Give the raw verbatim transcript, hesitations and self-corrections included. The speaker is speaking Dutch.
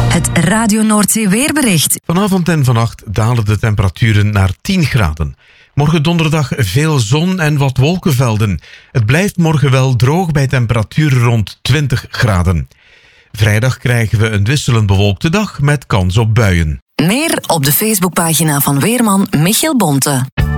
Het Radio Noordzee weerbericht. Vanavond en vannacht dalen de temperaturen naar tien graden. Morgen donderdag veel zon en wat wolkenvelden. Het blijft morgen wel droog bij temperaturen rond twintig graden. Vrijdag krijgen we een wisselend bewolkte dag met kans op buien. Meer op de Facebookpagina van weerman Michiel Bonte.